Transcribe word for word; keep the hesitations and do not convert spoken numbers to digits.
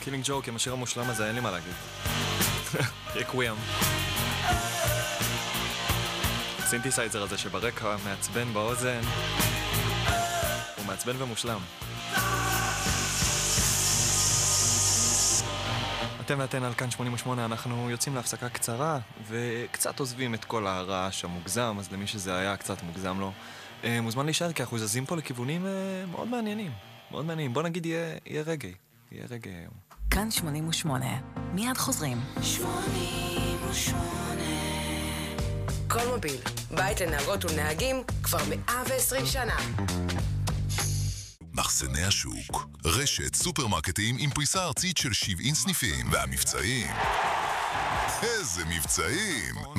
Killing Joke עם השיר המושלם הזה, אין לי מה להגיד. ריקוויאם. הסינתסייזר הזה שברקע מעצבן באוזן, הוא מעצבן ומושלם. אתם ואתן על כאן שמונים ושמונה, אנחנו יוצאים להפסקה קצרה וקצת עוזבים את כל הרעש המוגזם, אז למי שזה היה קצת מוגזם לו, מוזמן להישאר, כי אנחנו זזים פה לכיוונים מאוד מעניינים, מאוד מעניינים. בוא נגיד יהיה, יהיה רגעי, יהיה רגעי היום. כאן שמונים ושמונה, מיד חוזרים. שמונים ושמונה כל מוביל, בית לנהגות ונהגים כבר מאה ועשרים שנה. מחסני השוק, רשת סופרמרקטים עם פריסה ארצית של שבעים סניפים, והמבצעים, איזה מבצעים!